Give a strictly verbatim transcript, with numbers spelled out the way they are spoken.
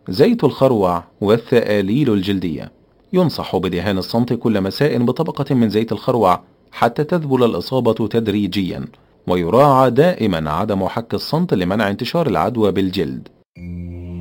زيت الخروع والثآليل الجلدية. ينصح بدهان الصمت كل مساء بطبقة من زيت الخروع حتى تذبل الإصابة تدريجيا، ويراعى دائما عدم حك الصمت لمنع انتشار العدوى بالجلد.